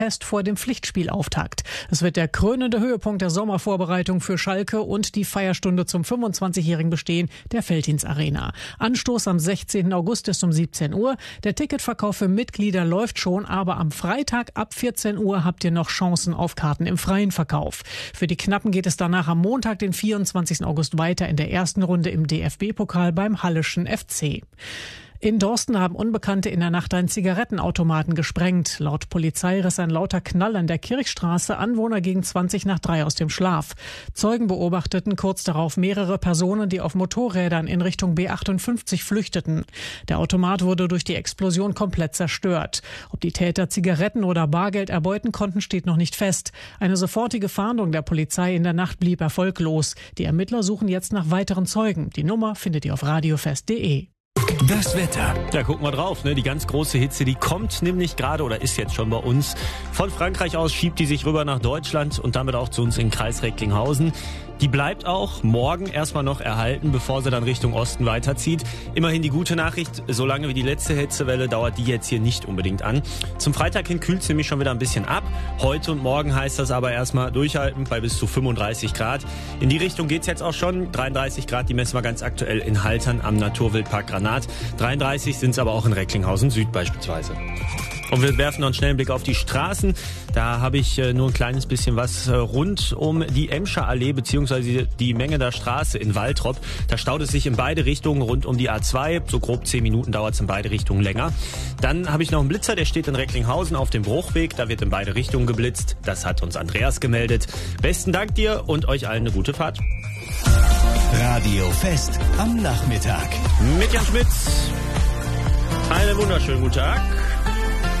Test vor dem Pflichtspielauftakt. Es wird der krönende Höhepunkt der Sommervorbereitung für Schalke und die Feierstunde zum 25-jährigen Bestehen der Veltins Arena. Anstoß am 16. August ist um 17 Uhr. Der Ticketverkauf für Mitglieder läuft schon, aber am Freitag ab 14 Uhr habt ihr noch Chancen auf Karten im freien Verkauf. Für die Knappen geht es danach am Montag, den 24. August weiter in der ersten Runde im DFB-Pokal beim Halleschen FC. In Dorsten haben Unbekannte in der Nacht einen Zigarettenautomaten gesprengt. Laut Polizei riss ein lauter Knall an der Kirchstraße Anwohner gegen 2:20 aus dem Schlaf. Zeugen beobachteten kurz darauf mehrere Personen, die auf Motorrädern in Richtung B58 flüchteten. Der Automat wurde durch die Explosion komplett zerstört. Ob die Täter Zigaretten oder Bargeld erbeuten konnten, steht noch nicht fest. Eine sofortige Fahndung der Polizei in der Nacht blieb erfolglos. Die Ermittler suchen jetzt nach weiteren Zeugen. Die Nummer findet ihr auf radiofest.de. Das Wetter. Ja, gucken wir drauf. Die ganz große Hitze, die kommt nämlich gerade oder ist jetzt schon bei uns. Von Frankreich aus schiebt die sich rüber nach Deutschland und damit auch zu uns in den Kreis Recklinghausen. Die bleibt auch morgen erstmal noch erhalten, bevor sie dann Richtung Osten weiterzieht. Immerhin die gute Nachricht, solange wie die letzte Hitzewelle dauert die jetzt hier nicht unbedingt an. Zum Freitag hin kühlt es nämlich schon wieder ein bisschen ab. Heute und morgen heißt das aber erstmal durchhalten bei bis zu 35 Grad. In die Richtung geht's jetzt auch schon. 33 Grad, die messen wir ganz aktuell in Haltern am Naturwildpark Granat. 33 sind es aber auch in Recklinghausen Süd beispielsweise. Und wir werfen noch einen schnellen Blick auf die Straßen. Da habe ich nur ein kleines bisschen was rund um die Emscher Allee bzw. die Mengener Straße in Waltrop. Da staut es sich in beide Richtungen rund um die A2. So grob 10 Minuten dauert es in beide Richtungen länger. Dann habe ich noch einen Blitzer, der steht in Recklinghausen auf dem Bruchweg. Da wird in beide Richtungen geblitzt. Das hat uns Andreas gemeldet. Besten Dank dir und euch allen eine gute Fahrt. Radio Fest am Nachmittag. Mit Jan Schmitz. Einen wunderschönen guten Tag.